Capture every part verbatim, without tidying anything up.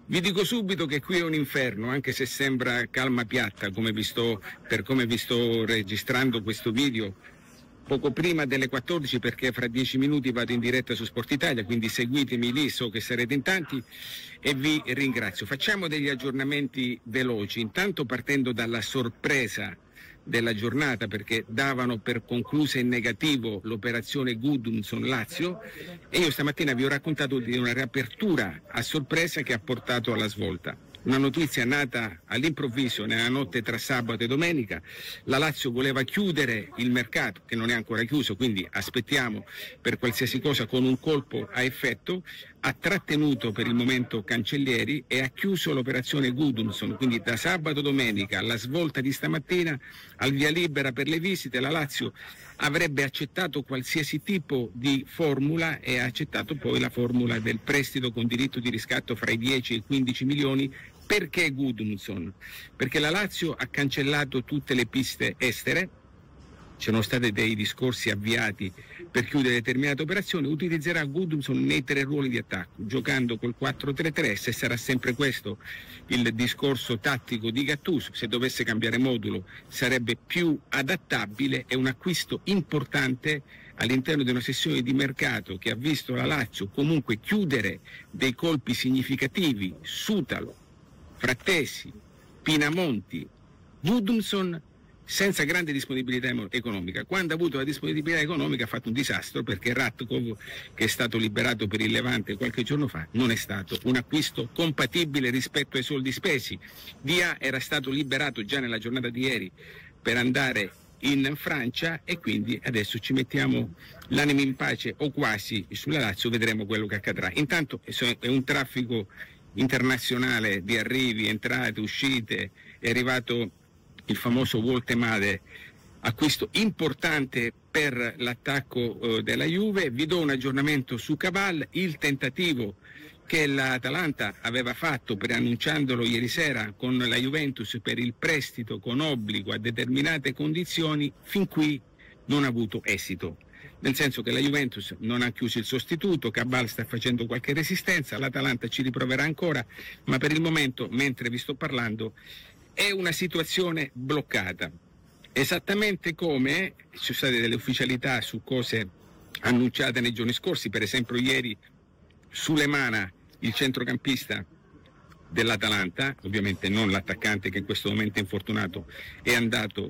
Vi dico subito che qui è un inferno, anche se sembra calma piatta, come vi sto, per come vi sto registrando questo video poco prima delle quattordici, perché fra dieci minuti vado in diretta su Sport Italia, quindi seguitemi lì, so che sarete in tanti e vi ringrazio. Facciamo degli aggiornamenti veloci, intanto partendo dalla sorpresa della giornata, perché davano per conclusa in negativo l'operazione Gudmundsson-Lazio e io stamattina vi ho raccontato di una riapertura a sorpresa che ha portato alla svolta. Una notizia nata all'improvviso nella notte tra sabato e domenica. La Lazio voleva chiudere il mercato, che non è ancora chiuso, quindi aspettiamo per qualsiasi cosa con un colpo a effetto. Ha trattenuto per il momento Cancellieri e ha chiuso l'operazione Gudmundsson, quindi da sabato domenica alla svolta di stamattina al via libera per le visite la Lazio avrebbe accettato qualsiasi tipo di formula e ha accettato poi la formula del prestito con diritto di riscatto fra i dieci e i quindici milioni. Perché Gudmundsson? Perché la Lazio ha cancellato tutte le piste estere, c'erano stati dei discorsi avviati per chiudere determinate operazioni, utilizzerà Gudmundsson nei tre ruoli di attacco, giocando col quattro tre tre, se sarà sempre questo il discorso tattico di Gattuso, se dovesse cambiare modulo sarebbe più adattabile. È un acquisto importante all'interno di una sessione di mercato che ha visto la Lazio comunque chiudere dei colpi significativi, Sutalo, Frattesi, Pinamonti, Gudmundsson, senza grande disponibilità economica. Quando ha avuto la disponibilità economica ha fatto un disastro, perché Ratkov, che è stato liberato per il Levante qualche giorno fa, non è stato un acquisto compatibile rispetto ai soldi spesi. Dia era stato liberato già nella giornata di ieri per andare in Francia e quindi adesso ci mettiamo l'anima in pace o quasi sulla Lazio, vedremo quello che accadrà. Intanto è un traffico internazionale di arrivi, entrate, uscite, è arrivato il famoso Woltemade, acquisto importante per l'attacco eh, della Juve. Vi do un aggiornamento su Cabal, il tentativo che l'Atalanta aveva fatto preannunciandolo ieri sera con la Juventus per il prestito con obbligo a determinate condizioni, fin qui non ha avuto esito. Nel senso che la Juventus non ha chiuso il sostituto, Cabal sta facendo qualche resistenza, l'Atalanta ci riproverà ancora, ma per il momento, mentre vi sto parlando, è una situazione bloccata. Esattamente come ci sono state delle ufficialità su cose annunciate nei giorni scorsi, per esempio ieri Sulemana, il centrocampista dell'Atalanta, ovviamente non l'attaccante che in questo momento è infortunato, è andato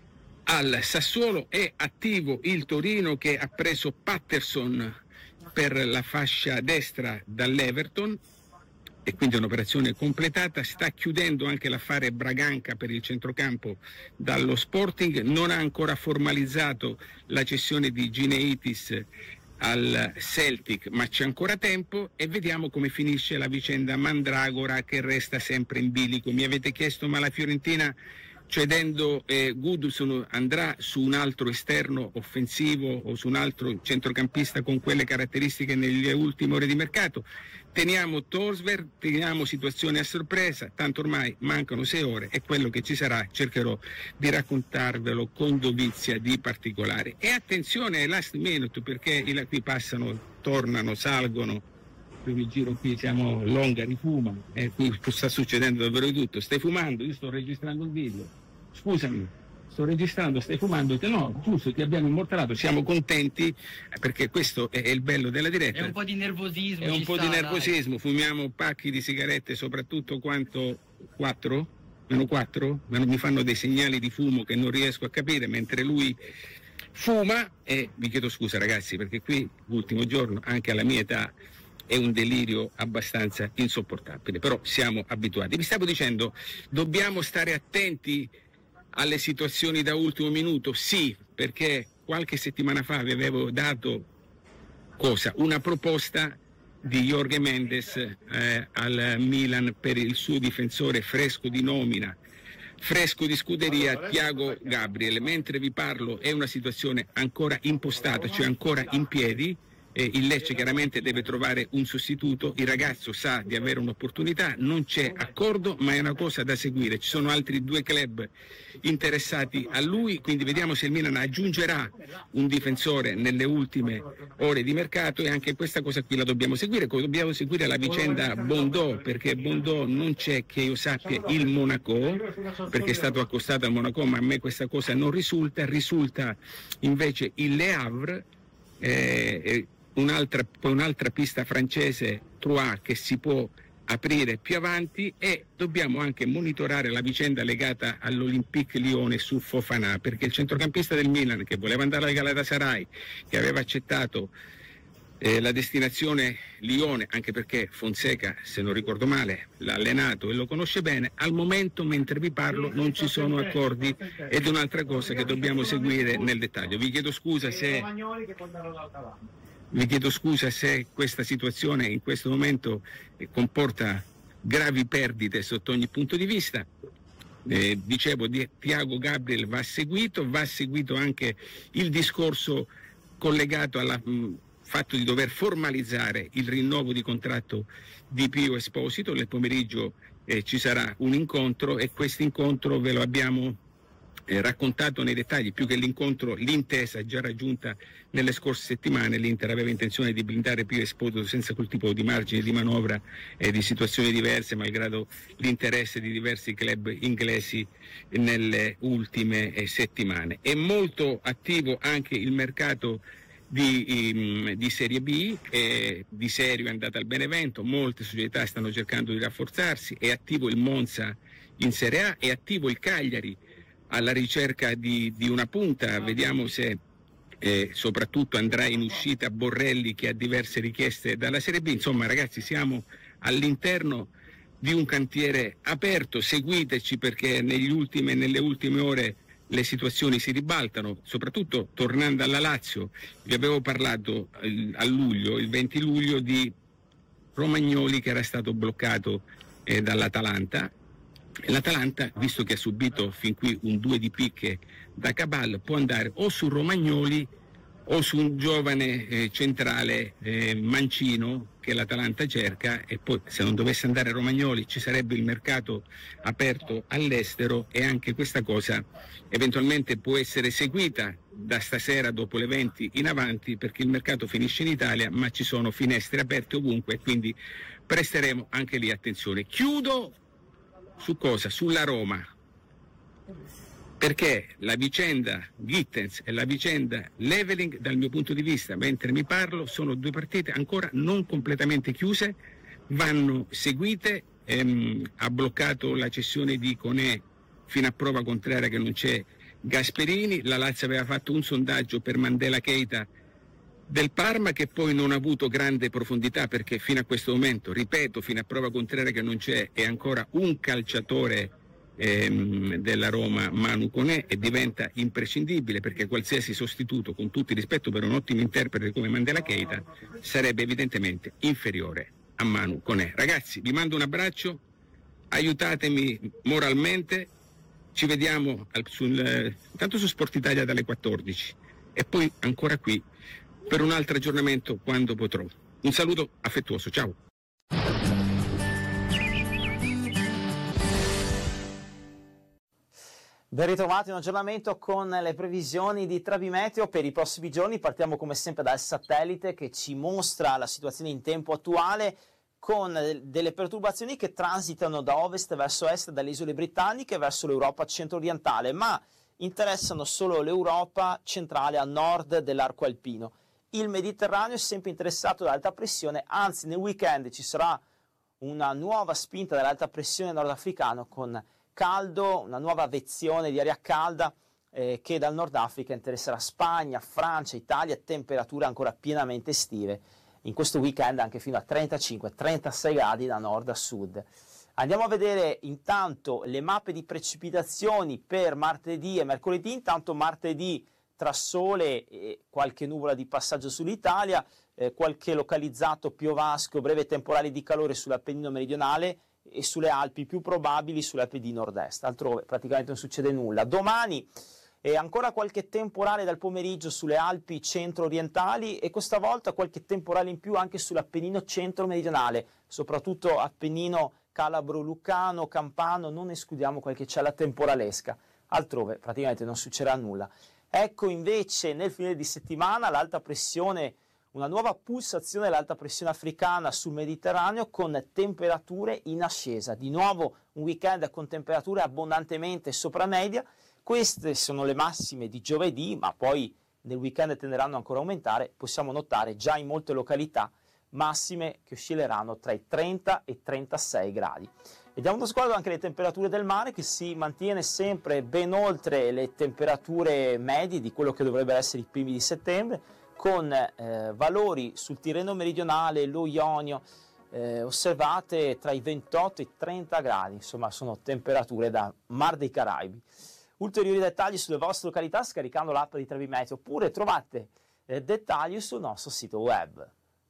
al Sassuolo. È attivo il Torino che ha preso Patterson per la fascia destra dall'Everton e quindi è un'operazione completata. Sta chiudendo anche l'affare Braganca per il centrocampo dallo Sporting, non ha ancora formalizzato la cessione di Gineitis al Celtic, ma c'è ancora tempo e vediamo come finisce la vicenda Mandragora, che resta sempre in bilico. Mi avete chiesto, ma la Fiorentina cedendo eh, Gudmundsson andrà su un altro esterno offensivo o su un altro centrocampista con quelle caratteristiche nelle ultime ore di mercato? Teniamo Torsberg, teniamo situazione a sorpresa, tanto ormai mancano sei ore e quello che ci sarà cercherò di raccontarvelo con dovizia di particolare. E attenzione ai last minute, perché qui passano, tornano, salgono, primo giro qui siamo Longa rifuma e qui sta succedendo davvero di tutto. Stai fumando? Io sto registrando il video, scusami, sto registrando, stai fumando? No, giusto, ti abbiamo immortalato, siamo contenti perché questo è, è il bello della diretta. È un po' di nervosismo. È un po' sta, di nervosismo, dai. Fumiamo pacchi di sigarette, soprattutto quanto quattro? Meno quattro? Mi fanno dei segnali di fumo che non riesco a capire mentre lui fuma e vi chiedo scusa ragazzi perché qui l'ultimo giorno anche alla mia età è un delirio abbastanza insopportabile, però siamo abituati. Vi stavo dicendo, dobbiamo stare attenti alle situazioni da ultimo minuto, sì, perché qualche settimana fa vi avevo dato cosa? Una proposta di Jorge Mendes eh, al Milan per il suo difensore fresco di nomina, fresco di scuderia, Thiago Gabriel. Mentre vi parlo è una situazione ancora impostata, cioè ancora in piedi. Eh, il Lecce chiaramente deve trovare un sostituto, il ragazzo sa di avere un'opportunità, non c'è accordo, ma è una cosa da seguire. Ci sono altri due club interessati a lui, quindi vediamo se il Milan aggiungerà un difensore nelle ultime ore di mercato, e anche questa cosa qui la dobbiamo seguire. Dobbiamo seguire la vicenda Bondò, perché Bondò non c'è, che io sappia, il Monaco, perché è stato accostato al Monaco, ma a me questa cosa non risulta, risulta invece il Le Havre. Eh, Un'altra, poi un'altra pista francese, Troyes, che si può aprire più avanti, e dobbiamo anche monitorare la vicenda legata all'Olympique Lione su Fofana, perché il centrocampista del Milan, che voleva andare al Galatasaray, che aveva accettato eh, la destinazione Lione, anche perché Fonseca, se non ricordo male, l'ha allenato e lo conosce bene, al momento, mentre vi parlo, non ci sono accordi, ed è un'altra cosa che dobbiamo seguire nel dettaglio. Vi chiedo scusa se... Vi chiedo scusa se questa situazione in questo momento eh, comporta gravi perdite sotto ogni punto di vista. Eh, dicevo, di Thiago Gabriel va seguito, va seguito anche il discorso collegato al fatto di dover formalizzare il rinnovo di contratto di Pio Esposito. Nel pomeriggio eh, ci sarà un incontro, e questo incontro ve lo abbiamo Eh, raccontato nei dettagli. Più che l'incontro, l'intesa già raggiunta nelle scorse settimane. L'Inter aveva intenzione di blindare Pio Esposito senza quel tipo di margine di manovra e eh, di situazioni diverse, malgrado l'interesse di diversi club inglesi nelle ultime eh, settimane. È molto attivo anche il mercato di, um, di Serie B, eh, Di Serio è andata al Benevento, molte società stanno cercando di rafforzarsi, è attivo il Monza in Serie A, è attivo il Cagliari alla ricerca di, di una punta. Vediamo se eh, soprattutto andrà in uscita Borrelli, che ha diverse richieste dalla Serie B. Insomma, ragazzi, siamo all'interno di un cantiere aperto. Seguiteci, perché negli ultime, nelle ultime ore le situazioni si ribaltano, soprattutto tornando alla Lazio. Vi avevo parlato eh, a luglio, il venti luglio, di Romagnoli, che era stato bloccato eh, dall'Atalanta. L'Atalanta, visto che ha subito fin qui un due di picche da Cabal, può andare o su Romagnoli o su un giovane eh, centrale eh, mancino che l'Atalanta cerca, e poi, se non dovesse andare Romagnoli, ci sarebbe il mercato aperto all'estero, e anche questa cosa eventualmente può essere seguita da stasera dopo le venti in avanti, perché il mercato finisce in Italia, ma ci sono finestre aperte ovunque, e quindi presteremo anche lì attenzione. Chiudo su cosa? Sulla Roma, perché la vicenda Gittens e la vicenda Leveling, dal mio punto di vista, mentre mi parlo, sono due partite ancora non completamente chiuse, vanno seguite. Ehm, ha bloccato la cessione di Koné fino a prova contraria, che non c'è Gasperini. La Lazio aveva fatto un sondaggio per Mandela Keita del Parma, che poi non ha avuto grande profondità, perché fino a questo momento, ripeto, fino a prova contraria che non c'è, è ancora un calciatore ehm, della Roma, Manu Koné, e diventa imprescindibile, perché qualsiasi sostituto, con tutto il rispetto per un ottimo interprete come Mandela Keita, sarebbe evidentemente inferiore a Manu Koné. Ragazzi, vi mando un abbraccio, aiutatemi moralmente, ci vediamo al, sul, tanto su Sport Italia dalle quattordici, e poi ancora qui per un altro aggiornamento quando potrò. Un saluto affettuoso, ciao. Ben ritrovati, un aggiornamento con le previsioni di Travimeteo per i prossimi giorni. Partiamo come sempre dal satellite, che ci mostra la situazione in tempo attuale, con delle perturbazioni che transitano da ovest verso est, dalle isole britanniche verso l'Europa centro-orientale, ma interessano solo l'Europa centrale a nord dell'arco alpino. Il Mediterraneo è sempre interessato dall'alta pressione, anzi nel weekend ci sarà una nuova spinta dall'alta pressione nordafricano, con caldo, una nuova vezione di aria calda eh, che dal Nord Africa interesserà Spagna, Francia, Italia, temperature ancora pienamente estive. In questo weekend anche fino a trentacinque trentasei gradi da nord a sud. Andiamo a vedere intanto le mappe di precipitazioni per martedì e mercoledì. Intanto martedì tra sole e qualche nuvola di passaggio sull'Italia, eh, qualche localizzato piovasco, breve temporale di calore sull'Appennino meridionale e sulle Alpi, più probabili sulle Alpi di nord-est. Altrove praticamente non succede nulla. Domani E ancora qualche temporale dal pomeriggio sulle Alpi centro-orientali e questa volta qualche temporale in più anche sull'Appennino centro-meridionale, soprattutto Appennino calabro-lucano, campano, non escludiamo qualche cella temporalesca. Altrove praticamente non succederà nulla. Ecco invece nel fine di settimana l'alta pressione, una nuova pulsazione dell'alta pressione africana sul Mediterraneo con temperature in ascesa. Di nuovo un weekend con temperature abbondantemente sopra media. Queste sono le massime di giovedì, ma poi nel weekend tenderanno ancora a aumentare. Possiamo notare già in molte località massime che oscilleranno tra i trenta e i trentasei gradi. E diamo uno sguardo anche alle temperature del mare, che si mantiene sempre ben oltre le temperature medie di quello che dovrebbero essere i primi di settembre, con eh, valori sul Tirreno meridionale, lo Ionio, eh, osservate tra i ventotto e i trenta gradi, insomma sono temperature da Mar dei Caraibi. Ulteriori dettagli sulle vostre località scaricando l'app di Trebimeteo, oppure trovate eh, dettagli sul nostro sito web.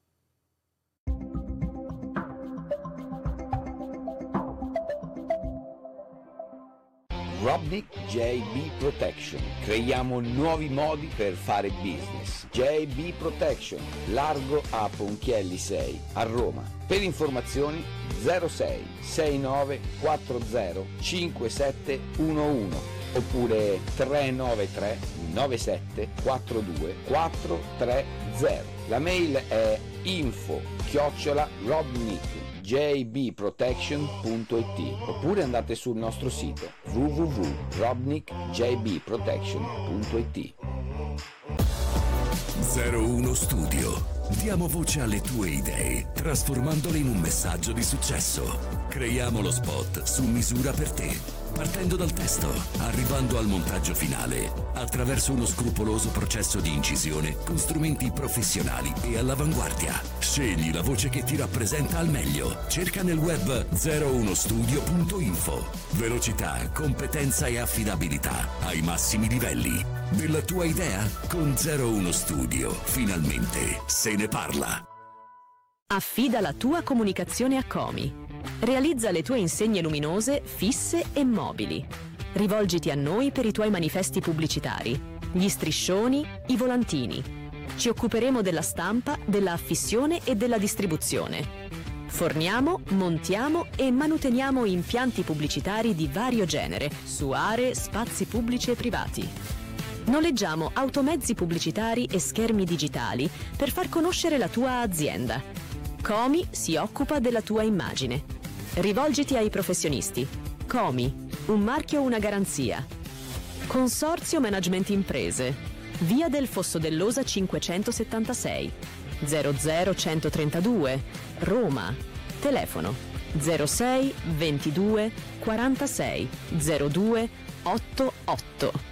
Robnik J B Protection. Creiamo nuovi modi per fare business. J B Protection, largo a Ponchielli sei, a Roma. Per informazioni zero sei sei nove quattro zero cinque sette uno uno oppure tre nove tre nove sette quattro due quattro tre zero. La mail è info chiocciola robnik j b protection punto i t oppure andate sul nostro sito w w w punto robnik j b protection punto i t. zero uno Studio. Diamo voce alle tue idee, trasformandole in un messaggio di successo. Creiamo lo spot su misura per te, partendo dal testo, arrivando al montaggio finale, attraverso uno scrupoloso processo di incisione con strumenti professionali e all'avanguardia. Scegli la voce che ti rappresenta al meglio. Cerca nel web zero uno studio punto info. Velocità, competenza e affidabilità ai massimi livelli. Della tua idea con zero uno Studio. Finalmente se ne parla. Affida la tua comunicazione a Comi. Realizza le tue insegne luminose, fisse e mobili. Rivolgiti a noi per i tuoi manifesti pubblicitari, gli striscioni, i volantini. Ci occuperemo della stampa, della affissione e della distribuzione. Forniamo, montiamo e manuteniamo impianti pubblicitari di vario genere su aree, spazi pubblici e privati. Noleggiamo automezzi pubblicitari e schermi digitali per far conoscere la tua azienda. Comi si occupa della tua immagine. Rivolgiti ai professionisti. Comi, un marchio, una garanzia. Consorzio Management Imprese. Via del Fosso dell'Osa cinquecentosettantasei, zero zero centotrentadue, Roma. Telefono zero sei ventidue quarantasei zero due ottantotto.